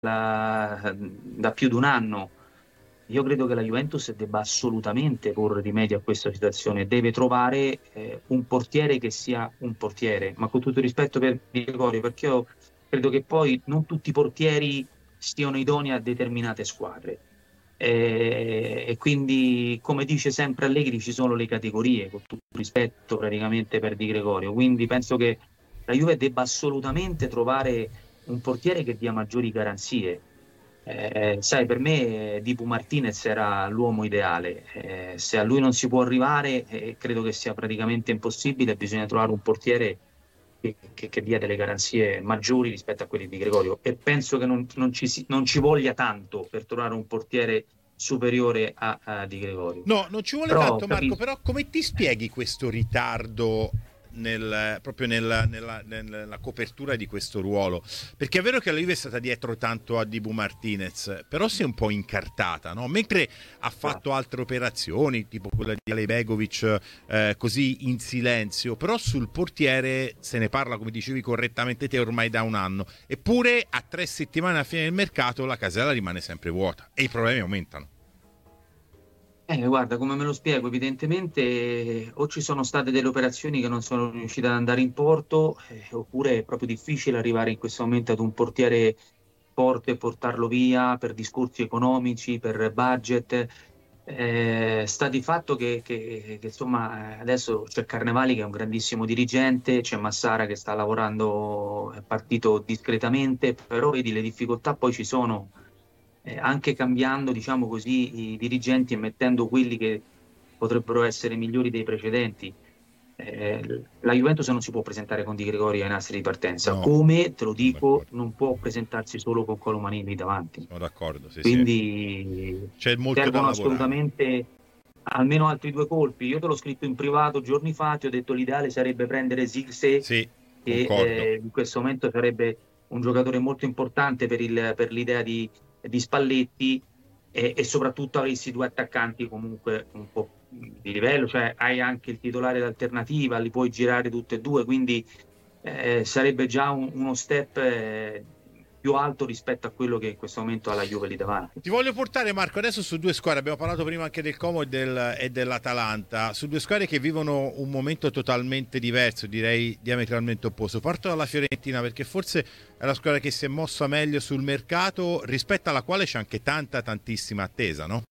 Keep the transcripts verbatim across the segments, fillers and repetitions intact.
da, da più di un anno. Io credo che la Juventus debba assolutamente porre rimedio a questa situazione, deve trovare eh, un portiere che sia un portiere, ma con tutto il rispetto per Gregorio, perché io credo che poi non tutti i portieri siano idonei a determinate squadre. Eh, e quindi, come dice sempre Allegri, ci sono le categorie, con tutto il rispetto praticamente per Di Gregorio. Quindi penso che la Juve debba assolutamente trovare un portiere che dia maggiori garanzie. Eh, sai, per me eh, Dibu Martinez era l'uomo ideale. Eh, se a lui non si può arrivare, eh, credo che sia praticamente impossibile. Bisogna trovare un portiere che, che- che dia delle garanzie maggiori rispetto a quelli di Gregorio. E penso che non, non ci, si- non ci voglia tanto per trovare un portiere superiore a, a Di Gregorio. No, non ci vuole Però tanto Marco, capisco. però come ti spieghi questo ritardo nel, proprio nel- nella, nella copertura di questo ruolo? Perché è vero che la Juve è stata dietro tanto a Dibu Martinez, però si è un po' incartata, no? Mentre ha fatto altre operazioni, tipo quella di Ale Begovic, eh, così in silenzio, però sul portiere se ne parla, come dicevi correttamente te, ormai da un anno. Eppure a tre settimane alla fine del mercato la casella rimane sempre vuota e i problemi aumentano. Eh, guarda, come me lo spiego, evidentemente eh, o ci sono state delle operazioni che non sono riuscite ad andare in porto, eh, oppure è proprio difficile arrivare in questo momento ad un portiere forte e portarlo via per discorsi economici, per budget. Eh, sta di fatto che, che- che, insomma adesso c'è Carnevali che è un grandissimo dirigente, c'è Massara che sta lavorando, è partito discretamente, però vedi le difficoltà poi ci sono eh, anche cambiando, diciamo così, i dirigenti e mettendo quelli che potrebbero essere migliori dei precedenti. Eh, la Juventus non si può presentare con Di Gregorio ai nastri di partenza, No, come te lo sono dico, d'accordo. non può presentarsi solo con Colomanini davanti. Sono d'accordo, sì, sì. Quindi C'è molto da servono lavorare. assolutamente almeno altri due colpi. Io te l'ho scritto in privato giorni fa, ti ho detto l'ideale sarebbe prendere Zirkzee, Sì, che concordo. eh, in questo momento sarebbe un giocatore molto importante per il- per l'idea di, di Spalletti e, e soprattutto avresti due attaccanti comunque un po' di livello, cioè hai anche il titolare d'alternativa, li puoi girare tutti e due, quindi eh, sarebbe già un- uno step eh, più alto rispetto a quello che in questo momento ha la Juve lì davanti. Ti voglio portare Marco adesso su due squadre, abbiamo parlato prima anche del Como e, del, e dell'Atalanta, su due squadre che vivono un momento totalmente diverso, direi diametralmente opposto. Parto dalla Fiorentina perché forse è la squadra che si è mossa meglio sul mercato, rispetto alla quale c'è anche tanta tantissima attesa, no?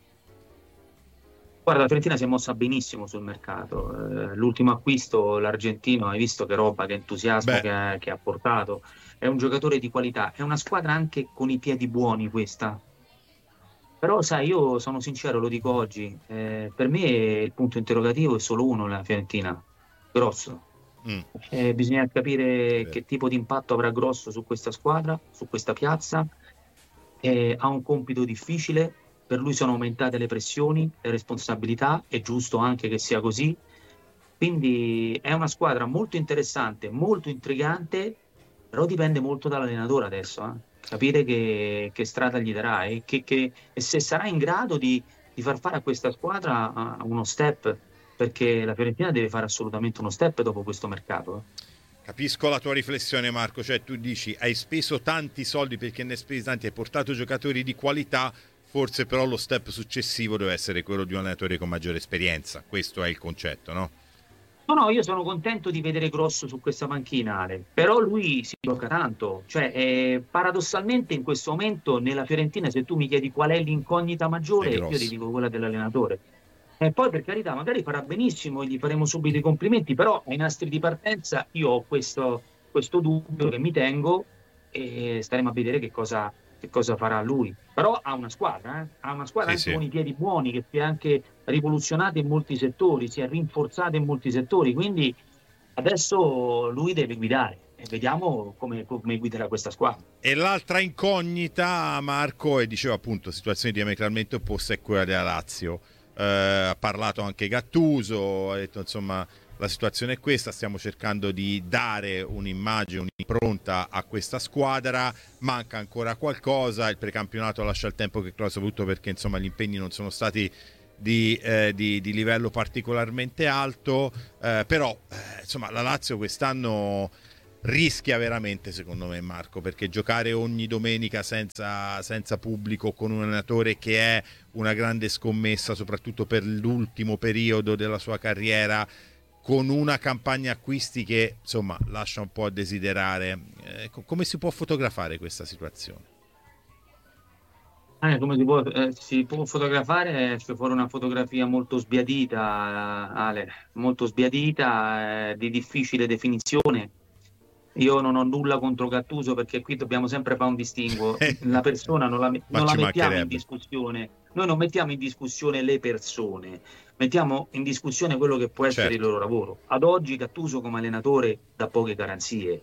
Guarda, la Fiorentina si è mossa benissimo sul mercato. Eh, l'ultimo acquisto, l'argentino, hai visto che roba, che entusiasmo Beh, che ha, che ha portato. È un giocatore di qualità, è una squadra anche con i piedi buoni questa. Però, sai, io sono sincero, lo dico oggi, eh, per me il punto interrogativo è solo uno, la Fiorentina, Grosso. mm, Eh, bisogna è capire vero. che tipo di impatto avrà Grosso su questa squadra, su questa piazza. Eh, ha un compito difficile, per lui sono aumentate le pressioni, le responsabilità, è giusto anche che sia così. Quindi è una squadra molto interessante, molto intrigante, però dipende molto dall'allenatore adesso, eh. Capire che, che strada gli darà e, che, che- e se sarà in grado di, di far fare a questa squadra ah, uno step, perché la Fiorentina deve fare assolutamente uno step dopo questo mercato. Eh. Capisco la tua riflessione Marco, cioè tu dici hai speso tanti soldi perché ne hai spesi tanti, hai portato giocatori di qualità, forse però lo step successivo deve essere quello di un allenatore con maggiore esperienza, questo è il concetto, no? No, no, io sono contento di vedere Grosso su questa panchina, Ale, però lui si gioca tanto, cioè eh, paradossalmente in questo momento nella Fiorentina se tu mi chiedi qual è l'incognita È maggiore, io ti grosso. dico quella dell'allenatore. E poi per carità, magari farà benissimo e gli faremo subito i complimenti, però ai nastri di partenza io ho questo, questo dubbio che mi tengo e staremo a vedere che cosa, che cosa farà lui. Però ha una squadra, eh? Ha una squadra Sì, anche sì. con i piedi buoni, che si è anche rivoluzionata in molti settori, si è rinforzata in molti settori, quindi adesso lui deve guidare e vediamo come, come guiderà questa squadra. E l'altra incognita, Marco, e dicevo appunto, situazioni diametralmente opposte è quella della Lazio. Eh, ha parlato anche Gattuso, ha detto insomma la situazione è questa, stiamo cercando di dare un'immagine, un'impronta a questa squadra, manca ancora qualcosa, il precampionato lascia il tempo che trova, soprattutto perché insomma gli impegni non sono stati di, eh, di, di livello particolarmente alto, eh, però eh, insomma la Lazio quest'anno rischia veramente, secondo me, Marco, perché giocare ogni domenica senza, senza pubblico con un allenatore che è una grande scommessa, soprattutto per l'ultimo periodo della sua carriera, con una campagna acquisti che insomma lascia un po' a desiderare, eh, come si può fotografare questa situazione? Eh, come si può, eh, si può fotografare? Esce fuori una fotografia molto sbiadita, Ale, molto sbiadita, eh, di difficile definizione. Io non ho nulla contro Gattuso, perché qui dobbiamo sempre fare un distinguo. La persona non la, me- Ma non la ci mettiamo in mancherebbe. discussione. Noi non mettiamo in discussione le persone, mettiamo in discussione quello che può essere il Certo. loro lavoro. Ad oggi Gattuso come allenatore dà poche garanzie,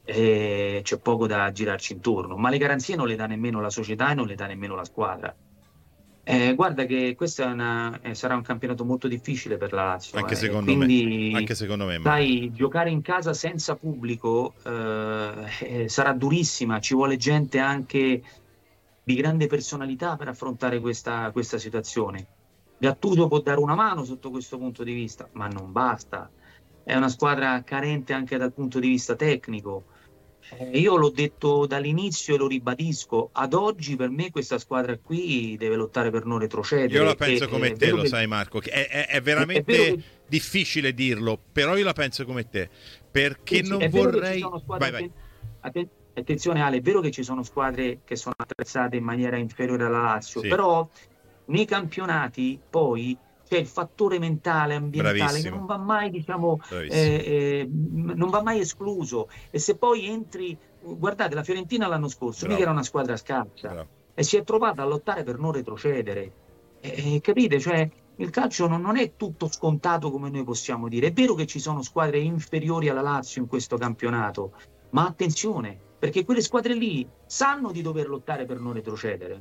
e c'è poco da girarci intorno, ma le garanzie non le dà nemmeno la società e non le dà nemmeno la squadra. Eh, guarda che questo è una- eh, sarà un campionato molto difficile per la Lazio, Anche eh, secondo me, quindi anche secondo me, Marco. sai, giocare in casa senza pubblico eh, eh, sarà durissima, ci vuole gente anche di grande personalità per affrontare questa, questa situazione. Gattuso può dare una mano sotto questo punto di vista, ma non basta. È una squadra carente anche dal punto di vista tecnico. Eh, io l'ho detto dall'inizio e lo ribadisco, ad oggi per me questa squadra qui deve lottare per non Io la retrocedere. E, penso eh, come è te, vero lo che, sai, Marco, che è, è- è è, è vero veramente che difficile dirlo, però io la penso come te, perché Sì, sì, non è vero che ci vorrei... sono squadre. Vai, vai. atten- atten- Attenzione Ale, è vero che ci sono squadre che sono attrezzate in maniera inferiore alla Lazio, Sì, però nei campionati poi c'è il fattore mentale, ambientale che bravissimo, non va mai, diciamo, bravissimo. eh, eh, m- non va mai escluso. E se poi entri, guardate, la Fiorentina l'anno scorso mica Bravo, era una squadra scarsa bravo. e si è trovata a lottare per non retrocedere. E- e capite? Cioè, il calcio non, non è tutto scontato come noi possiamo dire. È vero che ci sono squadre inferiori alla Lazio in questo campionato, ma attenzione, perché quelle squadre lì sanno di dover lottare per non retrocedere.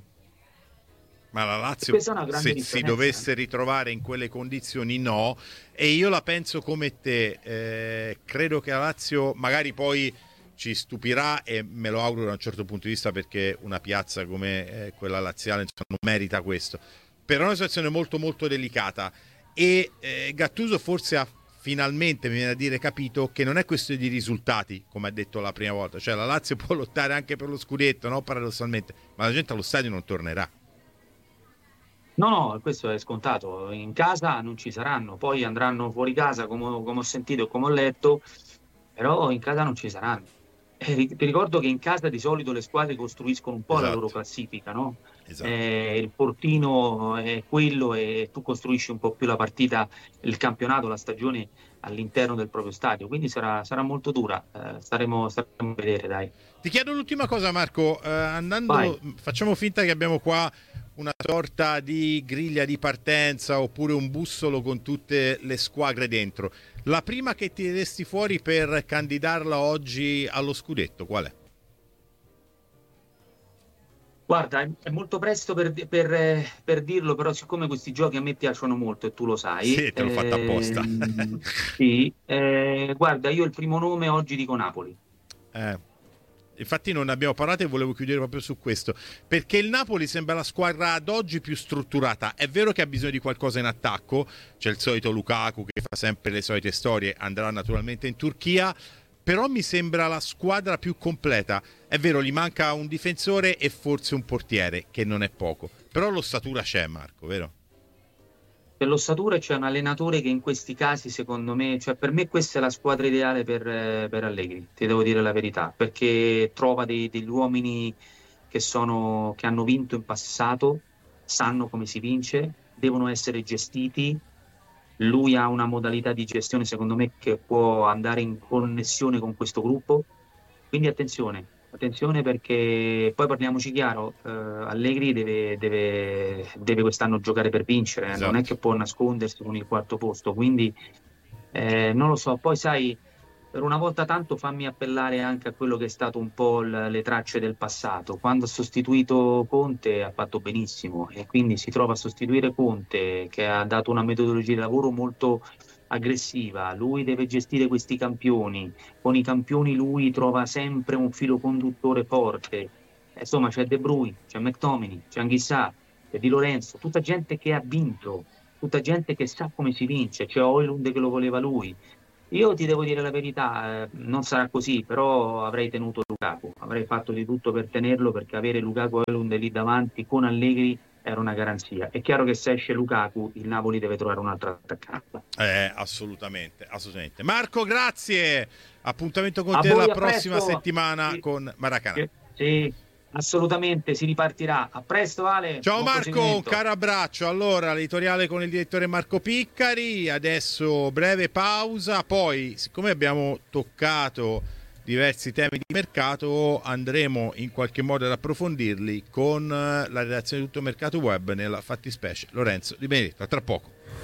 Ma la E Lazio, questa è una grande se si differenza. dovesse ritrovare in quelle condizioni, no. E io la penso come te. Eh, credo che la Lazio magari poi ci stupirà e me lo auguro da un certo punto di vista, perché una piazza come eh, quella laziale insomma, non merita questo. Però è una situazione molto molto delicata e eh, Gattuso forse ha finalmente, mi viene a dire, capito che non è questione di risultati, come ha detto la prima volta. Cioè la Lazio può lottare anche per lo scudetto, no? Paradossalmente, ma la gente allo stadio non tornerà. No, no, questo è scontato. In casa non ci saranno, poi andranno fuori casa, come, come ho sentito e come ho letto, però in casa non ci saranno. Eh, ri- ti ricordo che in casa di solito le squadre costruiscono un po' la loro Esatto, classifica, no? esatto. Eh, il portino è quello e tu costruisci un po' più la partita, il campionato, la stagione all'interno del proprio stadio, quindi sarà, sarà molto dura. Eh, staremo, staremo a vedere, dai. Ti chiedo l'ultima cosa, Marco. Eh, Vai. andando, facciamo finta che abbiamo qua una sorta di griglia di partenza oppure un bussolo con tutte le squadre dentro. La prima che tireresti fuori per candidarla oggi allo scudetto, qual è? Guarda, è è molto presto per, di- per, eh, per dirlo, però siccome questi giochi a me piacciono molto e tu lo sai, Sì, te l'ho fatta apposta. ehm, sì, eh, guarda, io il primo nome oggi dico Napoli. Eh, infatti non ne abbiamo parlato e volevo chiudere proprio su questo, perché il Napoli sembra la squadra ad oggi più strutturata. È vero che ha bisogno di qualcosa in attacco, c'è il solito Lukaku che fa sempre le solite storie, andrà naturalmente in Turchia, però mi sembra la squadra più completa. È vero, gli manca un difensore e forse un portiere, che non è poco, però l'ossatura c'è, Marco, vero? Per l'ossatura c'è un allenatore che in questi casi, secondo me, cioè per me questa è la squadra ideale per, eh, per Allegri, ti devo dire la verità, perché trova dei- degli uomini che sono, che hanno vinto in passato, sanno come si vince, devono essere gestiti. Lui ha una modalità di gestione, secondo me, che può andare in connessione con questo gruppo. Quindi attenzione, attenzione perché poi parliamoci chiaro, eh, Allegri deve, deve- deve quest'anno giocare per vincere, eh, non è Esatto. che può nascondersi con il quarto posto. Quindi eh, non lo so, poi sai, per una volta tanto fammi appellare anche a quello che è stato un po' l- le tracce del passato. Quando ha sostituito Conte ha fatto benissimo e quindi si trova a sostituire Conte che ha dato una metodologia di lavoro molto aggressiva. Lui deve gestire questi campioni. Con i campioni lui trova sempre un filo conduttore forte. Eh, Insomma, c'è De Bruyne, c'è McTominay, c'è Anghissà, c'è Di Lorenzo, tutta gente che ha vinto, tutta gente che sa come si vince, c'è Højlund che lo voleva lui. Io ti devo dire la verità, eh, non sarà così, però avrei tenuto Lukaku, avrei fatto di tutto per tenerlo perché avere Lukaku e Højlund lì davanti con Allegri era una garanzia. È chiaro che se esce Lukaku il Napoli deve trovare un altro attaccante. Eh, assolutamente, assolutamente. Marco, grazie. Appuntamento con A te voi, la a prossima presto. settimana Sì, con Maracanã. sì, sì, assolutamente, si ripartirà. A presto, Ale, Ciao buon Marco, un proseguimento. caro abbraccio. Allora, l'editoriale con il direttore Marco Piccari, adesso breve pausa, poi siccome abbiamo toccato diversi temi di mercato, andremo in qualche modo ad approfondirli con la redazione di Tutto Mercato Web nella fattispecie Lorenzo Di Benedetto. A tra poco.